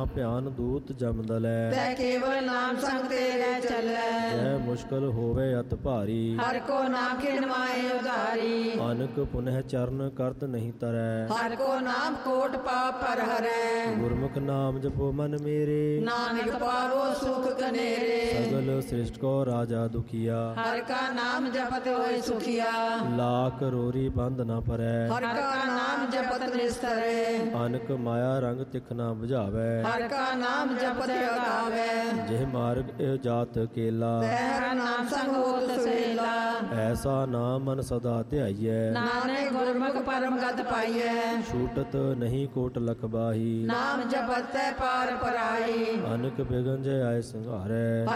ਭਿਆਨ ਦੂਤ ਜਮਦਲੈ। ਤੈ ਕੇਵਲ ਨਾਮ ਸੰਗ ਤੇਰੇ ਚੱਲੈ। ਜੈ ਮੁਸ਼ਕਲ ਹੋਵੇ ਅਤ ਭਾਰੀ। ਹਰ ਕੋ ਨਾਮ ਖਿਨਵਾਏ ਉਧਾਰੀ। ਅਨਕ ਪੁਨਹ ਚਰਨ ਕਰਤ ਨਹੀਂ ਤਰੈ। ਹਰ ਕੋ ਨਾਮ ਕੋਟ ਪਾਪ ਪਰ ਹਰੈ। ਗੁਰਮੁਖ ਨਾਮ ਜਪੋ ਮਨ ਮੇਰੇ। ਨਾਨਕ ਪਾਵੋ ਸੁਖ ਕਨੇਰੇ। ਸਗਲ ਸ੍ਰਿਸ਼ਟ ਕੋ ਰਾਜਾ ਦੁਖੀਆ। ਹਰ ਕਾ ਨਾਮ ਜਪਤ ਹੋਏ ਸੁਖੀਆ। ਲਾਖ ਰੋਰੀ ਬੰਦ ਨਾ ਪਰੈ। ਹਰ ਕਾ ਨਾਮ ਜਪਤ ਨਿਸਤਰੈ। ਅਨਕ ਮਾਇਆ ਰੰਗ ਤਿਖ ਨਾ 부ਝਾਵੈ। ਹਰ ਕਾ ਨਾਮ ਜਪਤ ਅਗਾਵੈ। ਜਿਹ ਮਾਰਗ ਇਹ ਜਾਤ ਕੇਲਾ। ਤੈ ਨਾਮ ਸੰਗ ਹੋਤ ਸਵੇਲਾ। ਐਸਾ ਨਾਮ ਮਨ ਸਦਾ ਧਿਆਈਐ। ਨਾਨਕ ਗੁਰਮੁਖ ਪਰਮ ਗਤ ਪਾਈਐ। ਛੂਟਤ ਨਹੀਂ ਕੋਟ ਲਖ ਬਾਹੀ। ਨਾਮ ਜਪਤ ਤੈ ਪਾਰ ਪਰਾਈ। ਅਨਕ ਬਿਗਨ ਜੈ ਆਏ ਸੰਘਾਰੈ।